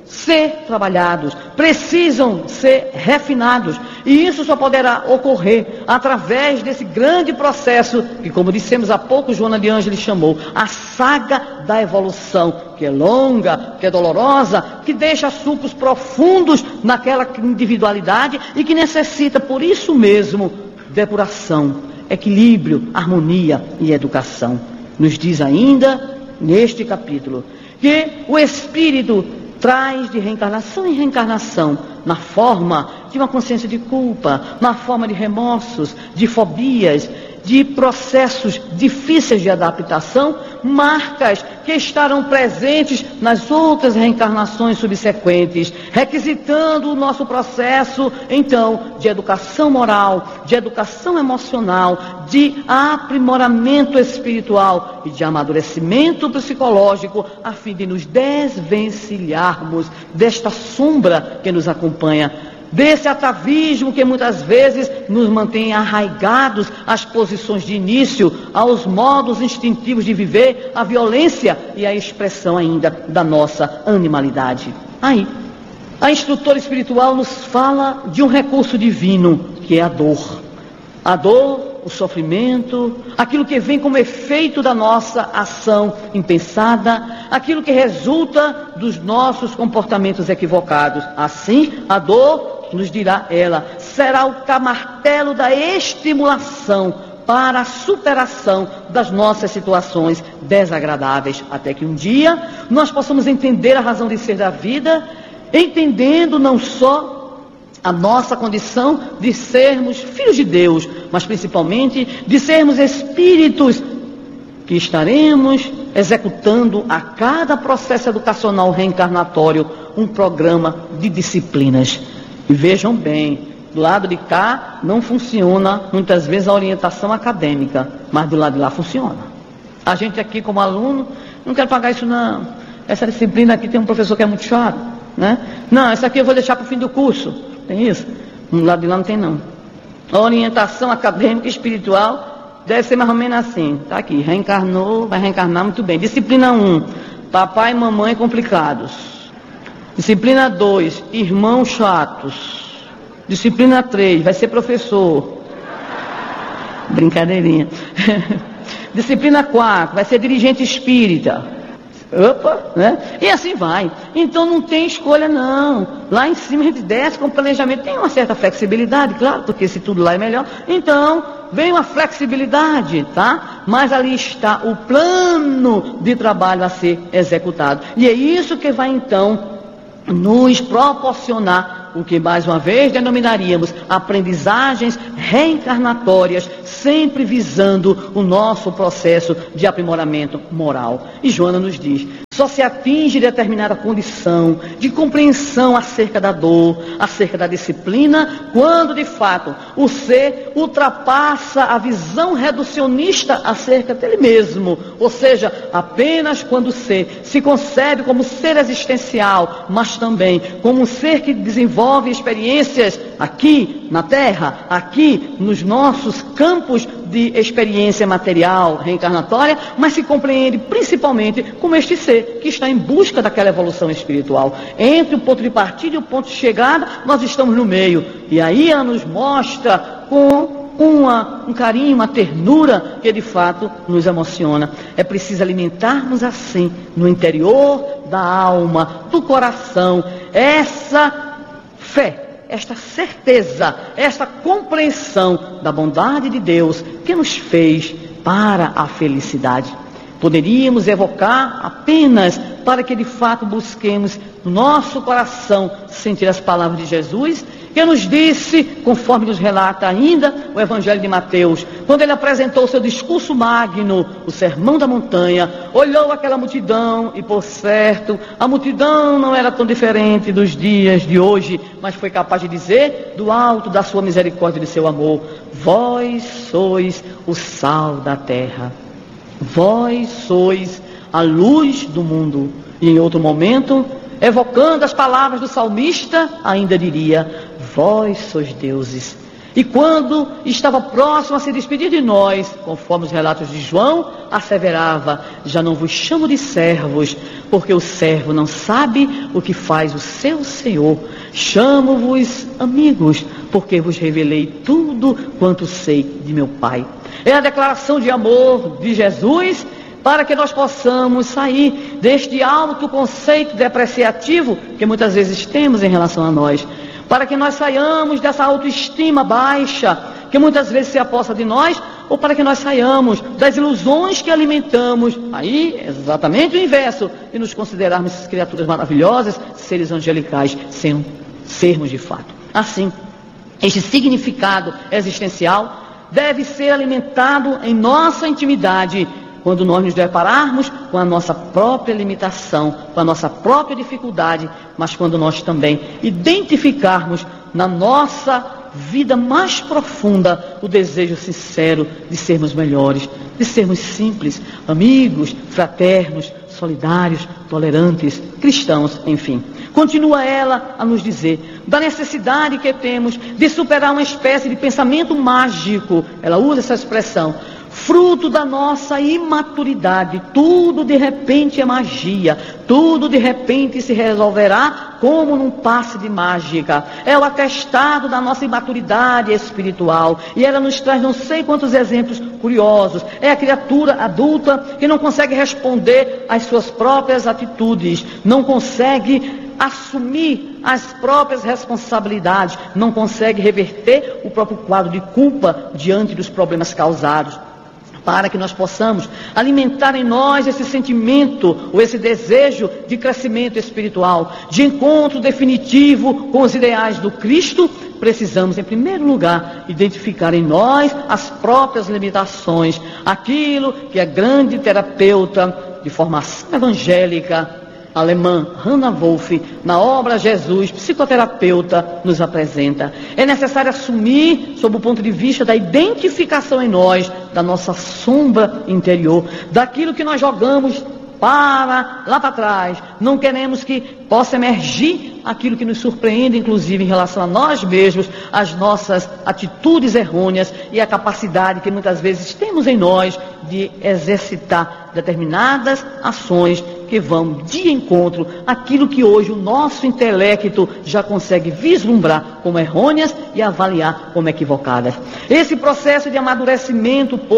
ser trabalhados, precisam ser refinados, e isso só poderá ocorrer através desse grande processo que, como dissemos há pouco, Joana de Ângeles chamou a saga da evolução, que é longa, que é dolorosa, que deixa sulcos profundos naquela individualidade e que necessita, por isso mesmo, depuração, equilíbrio, harmonia e educação. Nos diz ainda neste capítulo que o Espírito traz de reencarnação em reencarnação, na forma de uma consciência de culpa, na forma de remorsos, de fobias, de processos difíceis de adaptação, marcas que estarão presentes nas outras reencarnações subsequentes, requisitando o nosso processo, então, de educação moral, de educação emocional, de aprimoramento espiritual e de amadurecimento psicológico, a fim de nos desvencilharmos desta sombra que nos acompanha, desse atavismo que muitas vezes nos mantém arraigados às posições de início, aos modos instintivos de viver, à violência e à expressão ainda da nossa animalidade. Aí, a instrutora espiritual nos fala de um recurso divino, que é a dor. A dor, o sofrimento, aquilo que vem como efeito da nossa ação impensada, aquilo que resulta dos nossos comportamentos equivocados. Assim, a dor, nos dirá ela, será o camartelo da estimulação para a superação das nossas situações desagradáveis, até que um dia nós possamos entender a razão de ser da vida, entendendo não só a nossa condição de sermos filhos de Deus, mas principalmente de sermos espíritos que estaremos executando a cada processo educacional reencarnatório um programa de disciplinas. E vejam bem, do lado de cá não funciona muitas vezes a orientação acadêmica, mas do lado de lá funciona. A gente aqui como aluno, não quero pagar isso não. Essa disciplina aqui tem um professor que é muito chato, né? Não, essa aqui eu vou deixar para o fim do curso. Tem isso? Do lado de lá não tem não. A orientação acadêmica e espiritual deve ser mais ou menos assim. Está aqui, reencarnou, vai reencarnar muito bem. Disciplina um, papai e mamãe complicados. Disciplina dois, irmãos chatos. Disciplina três, vai ser professor. Brincadeirinha. Disciplina quatro, vai ser dirigente espírita. Opa, né? E assim vai. Então não tem escolha não. Lá em cima a gente desce com o planejamento. Tem uma certa flexibilidade, claro, porque se tudo lá é melhor. Então vem uma flexibilidade, tá? Mas ali está o plano de trabalho a ser executado. E é isso que vai então nos proporcionar o que mais uma vez denominaríamos aprendizagens reencarnatórias, sempre visando o nosso processo de aprimoramento moral. E Joana nos diz, só se atinge determinada condição de compreensão acerca da dor, acerca da disciplina, quando de fato o ser ultrapassa a visão reducionista acerca dele mesmo, ou seja, apenas quando o ser se concebe como ser existencial, mas também como um ser que desenvolve experiências aqui na Terra, aqui nos nossos campos de experiência material, reencarnatória, mas se compreende principalmente como este ser que está em busca daquela evolução espiritual. Entre o ponto de partida e o ponto de chegada, nós estamos no meio. E aí ela nos mostra com uma, um carinho, uma ternura que de fato nos emociona. É preciso alimentarmos assim, no interior da alma, do coração, essa fé, esta certeza, esta compreensão da bondade de Deus que nos fez para a felicidade. Poderíamos evocar apenas para que de fato busquemos no nosso coração sentir as palavras de Jesus, que nos disse, conforme nos relata ainda o Evangelho de Mateus, quando ele apresentou o seu discurso magno, o Sermão da Montanha, olhou aquela multidão e, por certo, a multidão não era tão diferente dos dias de hoje, mas foi capaz de dizer, do alto da sua misericórdia e de seu amor, vós sois o sal da terra, vós sois a luz do mundo. E em outro momento, evocando as palavras do salmista, ainda diria, vós sois deuses. E quando estava próximo a se despedir de nós, conforme os relatos de João, asseverava, já não vos chamo de servos, porque o servo não sabe o que faz o seu Senhor. Chamo-vos amigos, porque vos revelei tudo quanto sei de meu Pai. É a declaração de amor de Jesus, para que nós possamos sair deste alto conceito depreciativo que muitas vezes temos em relação a nós, para que nós saiamos dessa autoestima baixa que muitas vezes se aposta de nós, ou para que nós saiamos das ilusões que alimentamos, aí exatamente o inverso, de nos considerarmos criaturas maravilhosas, seres angelicais, sem sermos de fato. Assim, este significado existencial deve ser alimentado em nossa intimidade, quando nós nos depararmos com a nossa própria limitação, com a nossa própria dificuldade, mas quando nós também identificarmos na nossa vida mais profunda o desejo sincero de sermos melhores, de sermos simples, amigos, fraternos, solidários, tolerantes, cristãos, enfim. Continua ela a nos dizer da necessidade que temos de superar uma espécie de pensamento mágico, ela usa essa expressão, fruto da nossa imaturidade. Tudo de repente é magia, tudo de repente se resolverá como num passe de mágica. É o atestado da nossa imaturidade espiritual, e ela nos traz não sei quantos exemplos curiosos. É a criatura adulta que não consegue responder às suas próprias atitudes, não consegue assumir as próprias responsabilidades, não consegue reverter o próprio quadro de culpa diante dos problemas causados. Para que nós possamos alimentar em nós esse sentimento, ou esse desejo de crescimento espiritual, de encontro definitivo com os ideais do Cristo, precisamos, em primeiro lugar, identificar em nós as próprias limitações, aquilo que a grande terapeuta de formação evangélica alemã Hannah Wolff, na obra Jesus, psicoterapeuta, nos apresenta. É necessário assumir, sob o ponto de vista da identificação em nós, da nossa sombra interior, daquilo que nós jogamos para lá para trás. Não queremos que possa emergir aquilo que nos surpreende, inclusive em relação a nós mesmos, as nossas atitudes errôneas e a capacidade que muitas vezes temos em nós de exercitar determinadas ações que vão de encontro àquilo que hoje o nosso intelecto já consegue vislumbrar como errôneas e avaliar como equivocadas. Esse processo de amadurecimento, pois,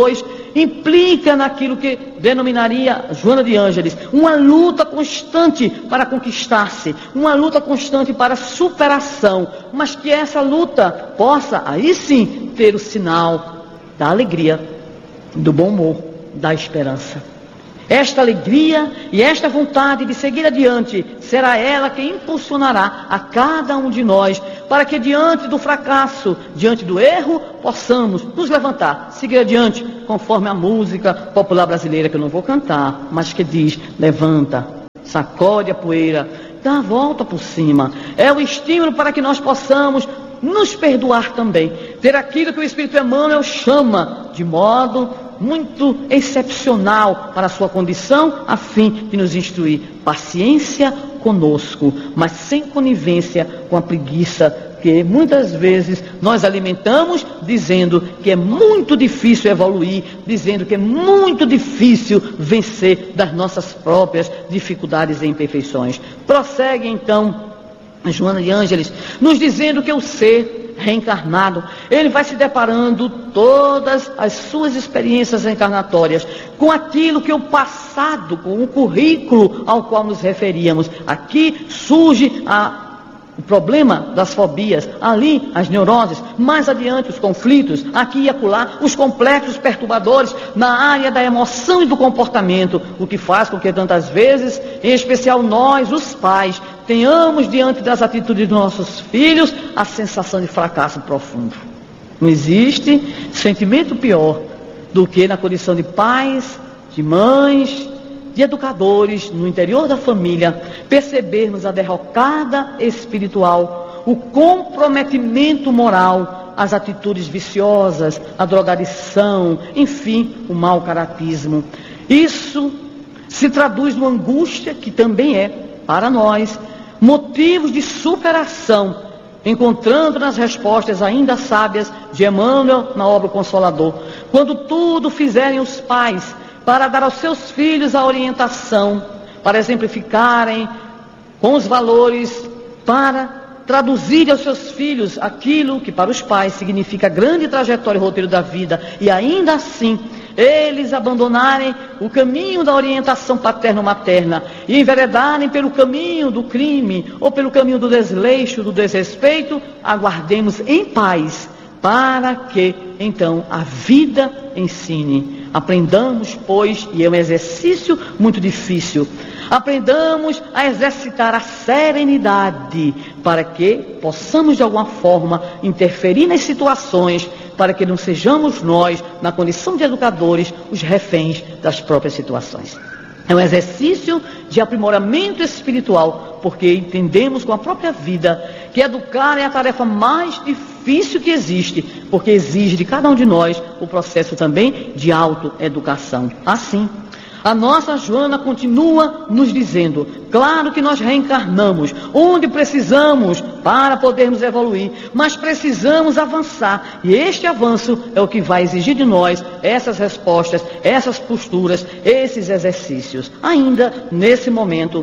implica naquilo que denominaria Joana de Ângeles, uma luta constante para conquistar-se, uma luta constante para superação, mas que essa luta possa, aí sim, ter o sinal da alegria, do bom humor, da esperança. Esta alegria e esta vontade de seguir adiante será ela que impulsionará a cada um de nós para que diante do fracasso, diante do erro, possamos nos levantar, seguir adiante, conforme a música popular brasileira que eu não vou cantar, mas que diz: levanta, sacode a poeira, dá a volta por cima. É o estímulo para que nós possamos nos perdoar também, ter aquilo que o Espírito Emmanuel chama de modo muito excepcional para a sua condição, a fim de nos instruir. Paciência conosco, mas sem conivência com a preguiça que muitas vezes nós alimentamos, dizendo que é muito difícil evoluir, dizendo que é muito difícil vencer das nossas próprias dificuldades e imperfeições. Prossegue então Joana de Ângeles, nos dizendo que o ser reencarnado, ele vai se deparando todas as suas experiências reencarnatórias com aquilo que o passado, com o currículo ao qual nos referíamos. Aqui surge a o problema das fobias, ali as neuroses, mais adiante os conflitos, aqui e acolá os complexos perturbadores na área da emoção e do comportamento, o que faz com que tantas vezes, em especial nós, os pais, tenhamos diante das atitudes dos nossos filhos a sensação de fracasso profundo. Não existe sentimento pior do que na condição de pais, de mães, de educadores no interior da família, percebermos a derrocada espiritual, o comprometimento moral, as atitudes viciosas, a drogadição, enfim, o mau caratismo. Isso se traduz numa angústia que também é, para nós, motivos de superação, encontrando nas respostas ainda sábias de Emmanuel na obra Consolador. Quando tudo fizerem os pais para dar aos seus filhos a orientação, para exemplificarem com os valores, para traduzir aos seus filhos aquilo que para os pais significa a grande trajetória e roteiro da vida, e ainda assim eles abandonarem o caminho da orientação paterno-materna e enveredarem pelo caminho do crime ou pelo caminho do desleixo, do desrespeito, aguardemos em paz para que então a vida ensine. Aprendamos, pois, e é um exercício muito difícil, aprendamos a exercitar a serenidade para que possamos de alguma forma interferir nas situações, para que não sejamos nós, na condição de educadores, os reféns das próprias situações. É um exercício de aprimoramento espiritual, porque entendemos com a própria vida que educar é a tarefa mais difícil que existe, porque exige de cada um de nós o processo também de autoeducação. Assim, a nossa Joana continua nos dizendo, claro que nós reencarnamos, onde precisamos para podermos evoluir, mas precisamos avançar, e este avanço é o que vai exigir de nós essas respostas, essas posturas, esses exercícios. Ainda nesse momento,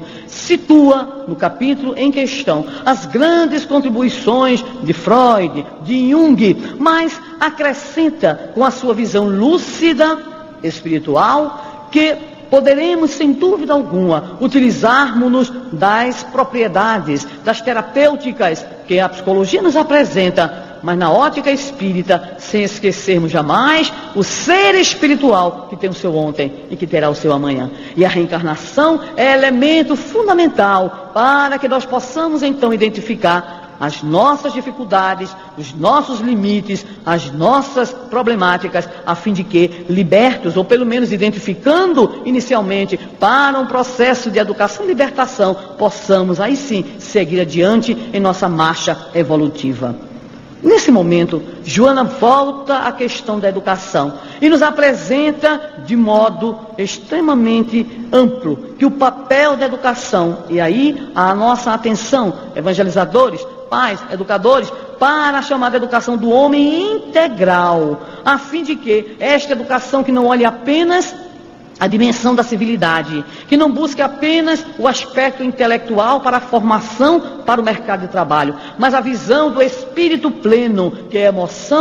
situa no capítulo em questão as grandes contribuições de Freud, de Jung, mas acrescenta com a sua visão lúcida, espiritual, que poderemos, sem dúvida alguma, utilizarmos-nos das propriedades, das terapêuticas que a psicologia nos apresenta, mas na ótica espírita, sem esquecermos jamais o ser espiritual que tem o seu ontem e que terá o seu amanhã. E a reencarnação é elemento fundamental para que nós possamos então identificar as nossas dificuldades, os nossos limites, as nossas problemáticas, a fim de que, libertos, ou pelo menos identificando inicialmente para um processo de educação e libertação, possamos aí sim seguir adiante em nossa marcha evolutiva. Nesse momento, Joana volta à questão da educação e nos apresenta de modo extremamente amplo que o papel da educação, e aí a nossa atenção, evangelizadores, pais, educadores, para a chamada educação do homem integral, a fim de que esta educação que não olhe apenas a dimensão da civilidade, que não busque apenas o aspecto intelectual para a formação para o mercado de trabalho, mas a visão do espírito pleno, que é emoção,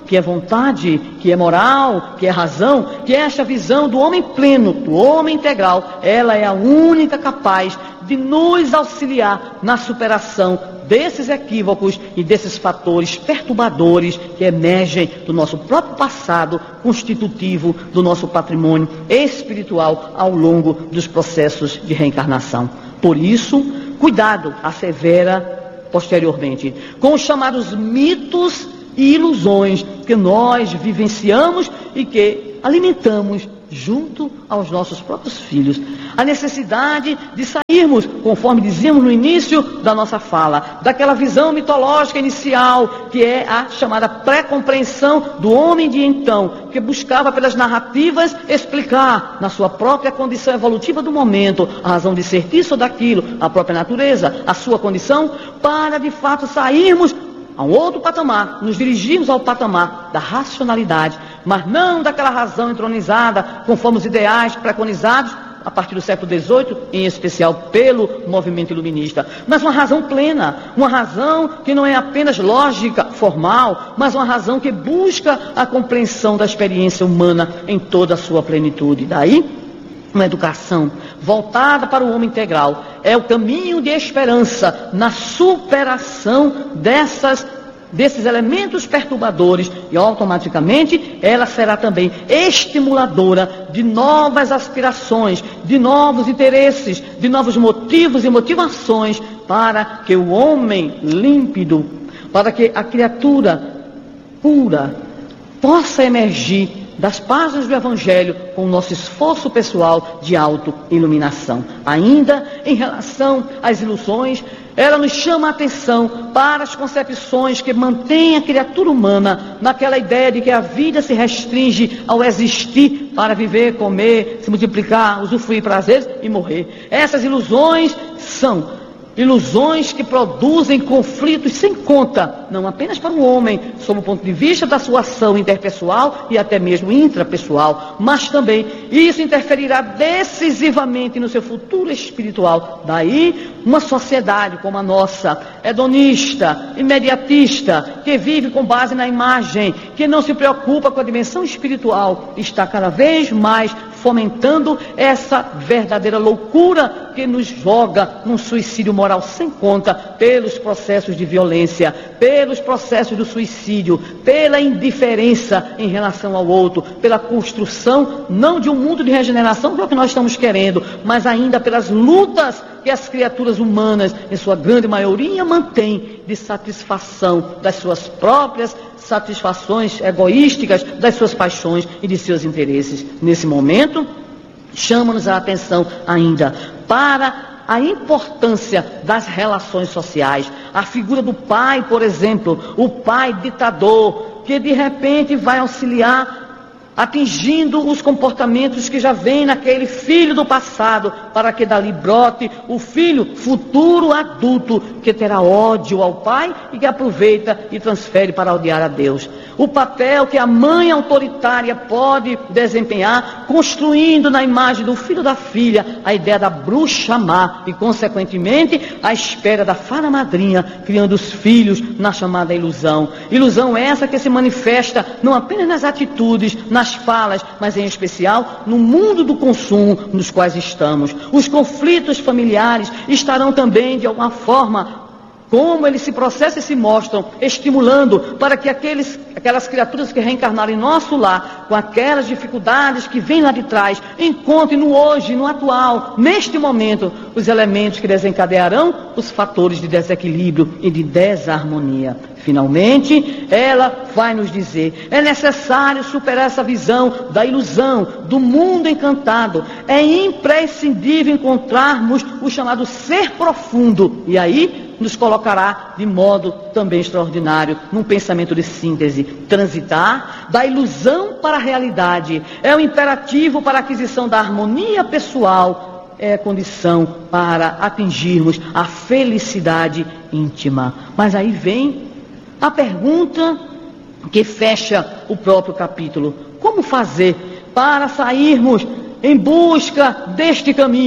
que é vontade, que é moral, que é razão, que é esta visão do homem pleno, do homem integral, ela é a única capaz de nos auxiliar na superação desses equívocos e desses fatores perturbadores que emergem do nosso próprio passado, constitutivo do nosso patrimônio espiritual ao longo dos processos de reencarnação. Por isso, cuidado, assevera posteriormente, com os chamados mitos e ilusões que nós vivenciamos e que alimentamos junto aos nossos próprios filhos. A necessidade de sairmos, conforme dizíamos no início da nossa fala, daquela visão mitológica inicial, que é a chamada pré-compreensão do homem de então, que buscava pelas narrativas explicar na sua própria condição evolutiva do momento a razão de ser disso ou daquilo, a própria natureza, a sua condição, para de fato sairmos a um outro patamar, nos dirigimos ao patamar da racionalidade, mas não daquela razão entronizada, conforme os ideais preconizados a partir do século dezoito, em especial pelo movimento iluminista, mas uma razão plena, uma razão que não é apenas lógica, formal, mas uma razão que busca a compreensão da experiência humana em toda a sua plenitude. Daí, uma educação voltada para o homem integral é o caminho de esperança na superação dessas, desses elementos perturbadores, e automaticamente ela será também estimuladora de novas aspirações, de novos interesses, de novos motivos e motivações para que o homem límpido, para que a criatura pura possa emergir das páginas do Evangelho com o nosso esforço pessoal de auto-iluminação. Ainda em relação às ilusões, ela nos chama a atenção para as concepções que mantêm a criatura humana naquela ideia de que a vida se restringe ao existir para viver, comer, se multiplicar, usufruir prazeres e morrer. Essas ilusões são ilusões que produzem conflitos sem conta, não apenas para o homem, sob o ponto de vista da sua ação interpessoal e até mesmo intrapessoal, mas também isso interferirá decisivamente no seu futuro espiritual. Daí, uma sociedade como a nossa, hedonista, imediatista, que vive com base na imagem, que não se preocupa com a dimensão espiritual, está cada vez mais fomentando essa verdadeira loucura que nos joga num suicídio moral sem conta, pelos processos de violência, pelos processos do suicídio, pela indiferença em relação ao outro, pela construção não de um mundo de regeneração, que é o que nós estamos querendo, mas ainda pelas lutas que as criaturas humanas, em sua grande maioria, mantêm de satisfação das suas próprias satisfações egoísticas, das suas paixões e de seus interesses. Nesse momento, chama-nos a atenção ainda para a importância das relações sociais. A figura do pai, por exemplo, o pai ditador, que de repente vai auxiliar atingindo os comportamentos que já vêm naquele filho do passado, para que dali brote o filho futuro adulto, que terá ódio ao pai e que aproveita e transfere para odiar a Deus. O papel que a mãe autoritária pode desempenhar, construindo na imagem do filho da filha a ideia da bruxa má e, consequentemente, a espera da fada madrinha, criando os filhos na chamada ilusão. Ilusão essa que se manifesta não apenas nas atitudes, nas falas, mas em especial no mundo do consumo nos quais estamos. Os conflitos familiares estarão também, de alguma forma, como eles se processam e se mostram, estimulando para que aqueles, aquelas criaturas que reencarnaram em nosso lar, com aquelas dificuldades que vêm lá de trás, encontrem no hoje, no atual, neste momento, os elementos que desencadearão os fatores de desequilíbrio e de desarmonia. Finalmente, ela vai nos dizer, é necessário superar essa visão da ilusão, do mundo encantado. É imprescindível encontrarmos o chamado ser profundo. E aí, nos colocará de modo também extraordinário num pensamento de síntese. Transitar da ilusão para a realidade é o imperativo para a aquisição da harmonia pessoal, é a condição para atingirmos a felicidade íntima. Mas aí vem a pergunta que fecha o próprio capítulo: como fazer para sairmos em busca deste caminho?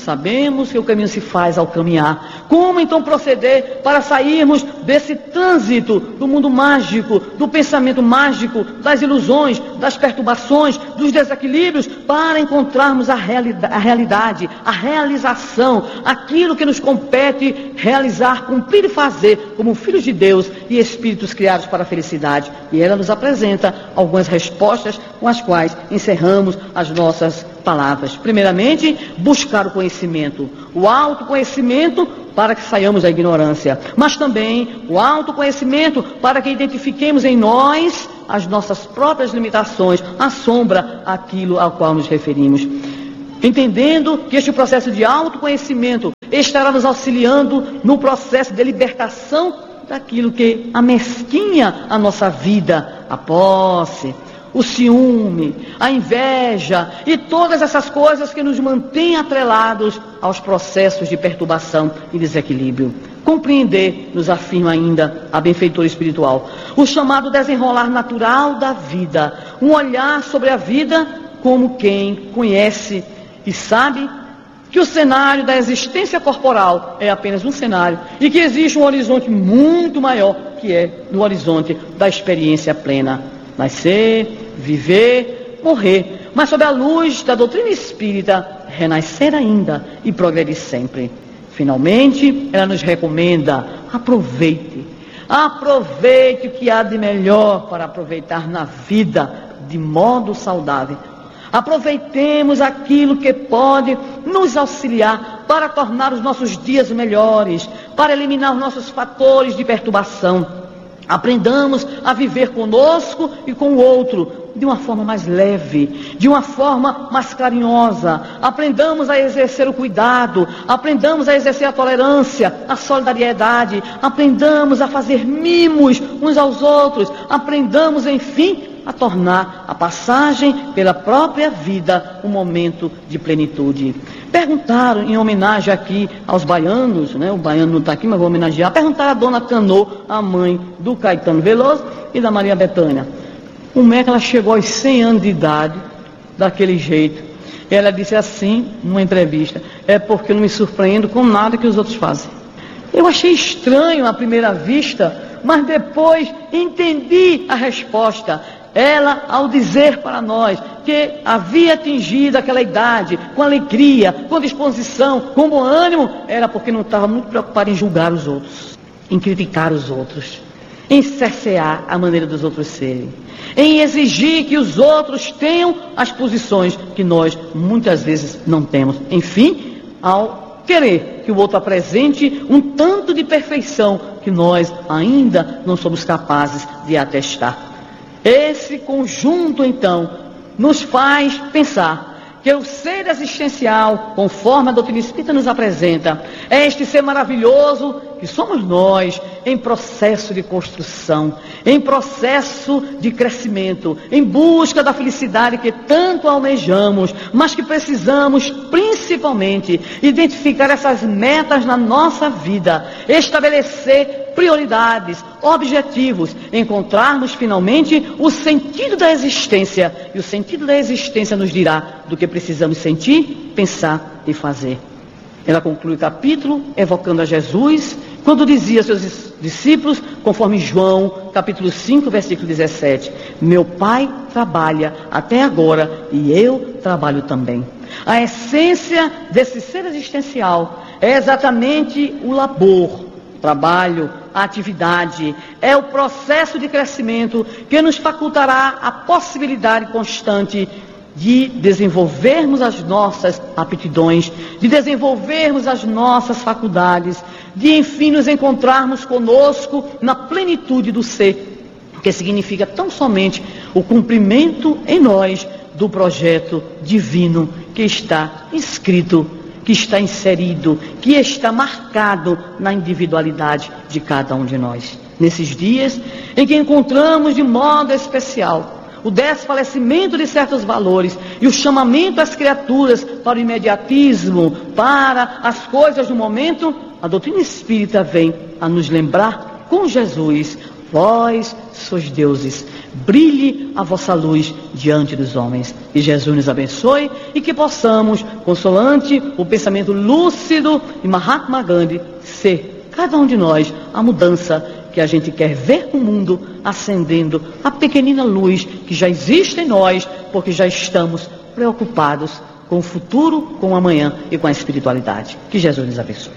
sabemos que o caminho se faz ao caminhar. Como então proceder para sairmos desse trânsito do mundo mágico, do pensamento mágico, das ilusões, das perturbações, dos desequilíbrios, para encontrarmos a, realida- a realidade, a realização, aquilo que nos compete realizar, cumprir e fazer como filhos de Deus e espíritos criados para a felicidade. E ela nos apresenta algumas respostas com as quais encerramos as nossas palavras. Primeiramente, buscar o conhecimento, o autoconhecimento para que saiamos da ignorância, mas também o autoconhecimento para que identifiquemos em nós as nossas próprias limitações, a sombra, aquilo ao qual nos referimos. Entendendo que este processo de autoconhecimento estará nos auxiliando no processo de libertação daquilo que amesquinha a nossa vida, a posse, o ciúme, a inveja e todas essas coisas que nos mantêm atrelados aos processos de perturbação e desequilíbrio. Compreender, nos afirma ainda a benfeitora espiritual, o chamado desenrolar natural da vida, um olhar sobre a vida como quem conhece e sabe que o cenário da existência corporal é apenas um cenário e que existe um horizonte muito maior, que é no horizonte da experiência plena. Nascer, viver, morrer, mas sob a luz da doutrina espírita, renascer ainda e progredir sempre. Finalmente, ela nos recomenda: aproveite, aproveite o que há de melhor para aproveitar na vida de modo saudável. Aproveitemos aquilo que pode nos auxiliar para tornar os nossos dias melhores, para eliminar os nossos fatores de perturbação. Aprendamos a viver conosco e com o outro de uma forma mais leve, de uma forma mais carinhosa. Aprendamos a exercer o cuidado, aprendamos a exercer a tolerância, a solidariedade, aprendamos a fazer mimos uns aos outros, aprendamos, enfim, a tornar a passagem pela própria vida um momento de plenitude. Perguntaram, em homenagem aqui aos baianos, né? O baiano não está aqui, mas vou homenagear, perguntaram a dona Canô, a mãe do Caetano Veloso e da Maria Bethânia, como é que ela chegou aos cem anos de idade, daquele jeito. Ela disse assim, numa entrevista: é porque eu não me surpreendo com nada que os outros fazem. Eu achei estranho à primeira vista, mas depois entendi a resposta. Ela, ao dizer para nós que havia atingido aquela idade com alegria, com disposição, com bom ânimo, era porque não estava muito preocupada em julgar os outros, em criticar os outros, em cercear a maneira dos outros serem, em exigir que os outros tenham as posições que nós muitas vezes não temos. Enfim, ao querer que o outro apresente um tanto de perfeição que nós ainda não somos capazes de atestar. Esse conjunto, então, nos faz pensar que o ser existencial, conforme a doutrina espírita nos apresenta, é este ser maravilhoso que somos nós, em processo de construção, em processo de crescimento, em busca da felicidade que tanto almejamos, mas que precisamos principalmente identificar essas metas na nossa vida, estabelecer prioridades, objetivos, encontrarmos finalmente o sentido da existência, e o sentido da existência nos dirá do que precisamos sentir, pensar e fazer. Ela conclui o capítulo evocando a Jesus, quando dizia aos seus discípulos, conforme João, capítulo cinco, versículo dezessete, meu Pai trabalha até agora e eu trabalho também. A essência desse ser existencial é exatamente o labor, o trabalho, a atividade, é o processo de crescimento que nos facultará a possibilidade constante de desenvolvermos as nossas aptidões, de desenvolvermos as nossas faculdades, de enfim nos encontrarmos conosco na plenitude do ser, que significa tão somente o cumprimento em nós do projeto divino que está escrito, que está inserido, que está marcado na individualidade de cada um de nós. Nesses dias em que encontramos de modo especial o desfalecimento de certos valores e o chamamento às criaturas para o imediatismo, para as coisas do momento, a doutrina espírita vem a nos lembrar com Jesus: vós sois deuses, brilhe a vossa luz diante dos homens. Que Jesus nos abençoe e que possamos, consolante o pensamento lúcido de Mahatma Gandhi, ser, cada um de nós, a mudança que a gente quer ver no mundo, acendendo a pequenina luz que já existe em nós, porque já estamos preocupados com o futuro, com o amanhã e com a espiritualidade. Que Jesus nos abençoe.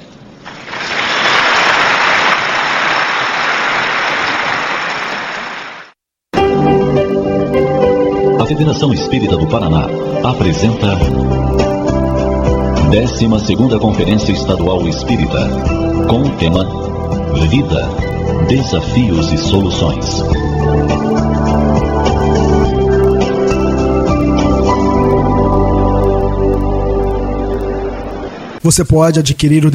A Federação Espírita do Paraná apresenta décima segunda Conferência Estadual Espírita, com o tema Vida, Desafios e Soluções. Você pode adquirir o